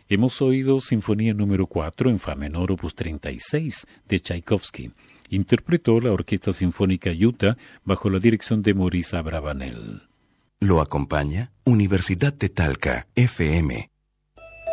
Hemos oído Sinfonía número 4 en Fa menor opus 36 de Tchaikovsky. Interpretó la Orquesta Sinfónica Utah bajo la dirección de Maurice Abravanel. Lo acompaña Universidad de Talca, FM